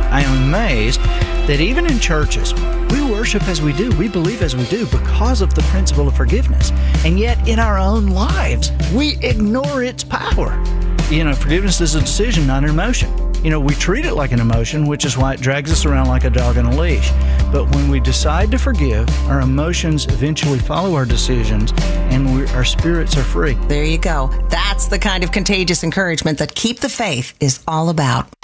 I am amazed that even in churches, we worship as we do, we believe as we do because of the principle of forgiveness. And yet in our own lives, we ignore its power. Forgiveness is a decision, not an emotion. We treat it like an emotion, which is why it drags us around like a dog on a leash. But when we decide to forgive, our emotions eventually follow our decisions, and our spirits are free. There you go. That's the kind of contagious encouragement that Keep the Faith is all about.